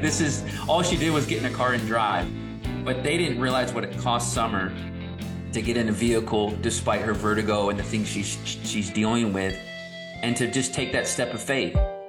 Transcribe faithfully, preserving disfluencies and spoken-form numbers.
this is, all she did was get in a car and drive. But they didn't realize what it cost Summer to get in a vehicle despite her vertigo and the things she's, she's dealing with, and to just take that step of faith.